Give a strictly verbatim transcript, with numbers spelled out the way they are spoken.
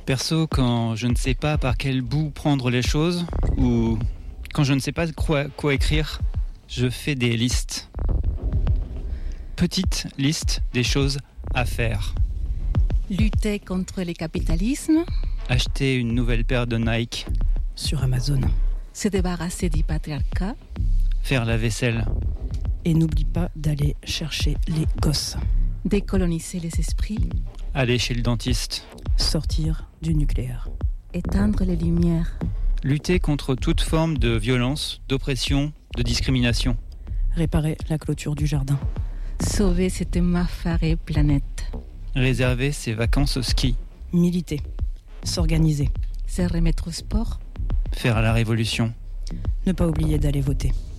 Perso, quand je ne sais pas par quel bout prendre les choses, ou quand je ne sais pas quoi, quoi écrire, je fais des listes. Petites listes des choses à faire. Lutter contre le capitalisme. Acheter une nouvelle paire de Nike. Sur Amazon. Se débarrasser du patriarcat. Faire la vaisselle. Et n'oublie pas d'aller chercher les gosses. Décoloniser les esprits. Aller chez le dentiste. Sortir du nucléaire. Éteindre les lumières. Lutter contre toute forme de violence, d'oppression, de discrimination. Réparer la clôture du jardin. Sauver cette effarée planète. Réserver ses vacances au ski. Militer. S'organiser. Se remettre au sport. Faire la révolution. Ne pas oublier d'aller voter.